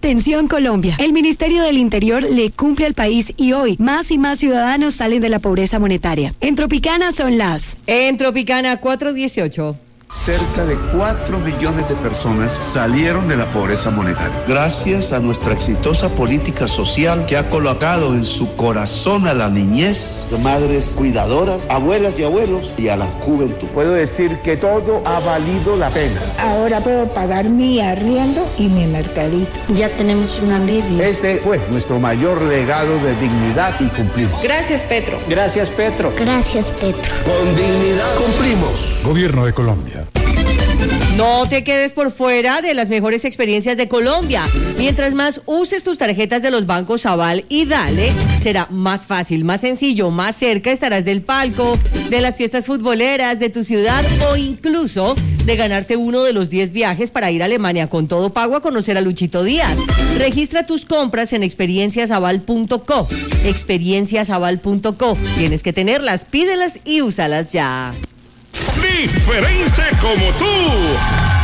Atención Colombia, el Ministerio del Interior le cumple al país y hoy más y más ciudadanos salen de la pobreza monetaria. En Tropicana son las... En Tropicana 418. Cerca de 4 millones de personas salieron de la pobreza monetaria. Gracias a nuestra exitosa política social que ha colocado en su corazón a la niñez, madres cuidadoras, abuelas y abuelos y a la juventud. Puedo decir que todo ha valido la pena. Ahora puedo pagar mi arriendo y mi mercadito. Ya tenemos un alivio. Ese fue nuestro mayor legado de dignidad y cumplimos. Gracias, Petro. Gracias, Petro. Gracias, Petro. Con dignidad cumplimos. Gobierno de Colombia. No te quedes por fuera de las mejores experiencias de Colombia. Mientras más uses tus tarjetas de los bancos Aval y Dale, será más fácil, más sencillo, más cerca estarás del palco, de las fiestas futboleras de tu ciudad o incluso de ganarte uno de los 10 viajes para ir a Alemania con todo pago a conocer a Luchito Díaz. Registra tus compras en experienciasaval.co. Experienciasaval.co. Tienes que tenerlas, pídelas y úsalas ya. Diferente como tú.